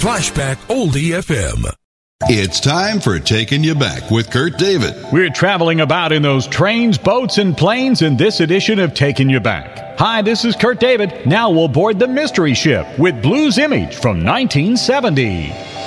Flashback Oldie FM. It's time for Taking You Back with Kurt David. We're traveling about in those trains, boats, and planes in this edition of Taking You Back. Hi, this is Kurt David. Now we'll board the Mystery Ship with Blues Image from 1970.